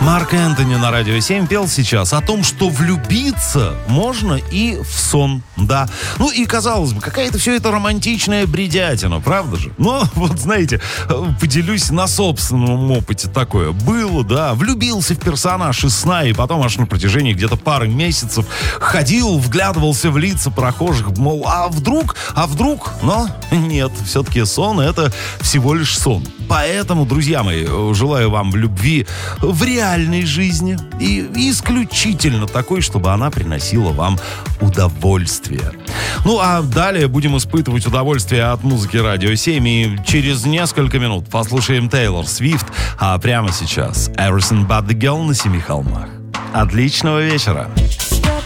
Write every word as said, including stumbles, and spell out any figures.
Марк Энтони на Радио семь пел сейчас о том, что влюбиться можно и в сон, да. Ну и, казалось бы, какая-то все это романтичная бредятина, правда же? Но, вот знаете, поделюсь на собственном опыте такое. Было, да, влюбился в персонаж из сна, и потом аж на протяжении где-то пары месяцев ходил, вглядывался в лица прохожих, мол, а вдруг, а вдруг? Но нет, все-таки сон — это всего лишь сон. Поэтому, друзья мои, желаю вам любви в реальной жизни и исключительно такой, чтобы она приносила вам удовольствие. Ну, а далее будем испытывать удовольствие от музыки Радио семь, и через несколько минут послушаем Тейлор Свифт, а прямо сейчас Everything But The Girl на Семи холмах. Отличного вечера!